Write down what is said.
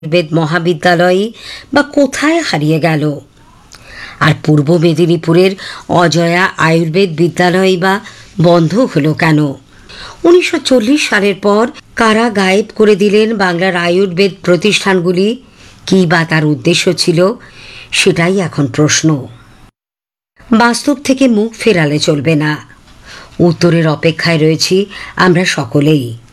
আয়ুর্বেদ মহাবিদ্যালয়ে বা কোথায় হারিয়ে গেল? আর পূর্ব মেদিনীপুরের অজয়া আয়ুর্বেদ বিদ্যালয় বা বন্ধ হলো কেন? 1940 সালের পর কারা গায়েব করে দিলেন বাংলার আয়ুর্বেদ প্রতিষ্ঠানগুলি? কী বা তার উদ্দেশ্য ছিল? সেটাই এখন প্রশ্ন। বাস্তব থেকে মুখ ফেরালে চলবে না। উত্তরের অপেক্ষায় রয়েছি আমরা সকলেই।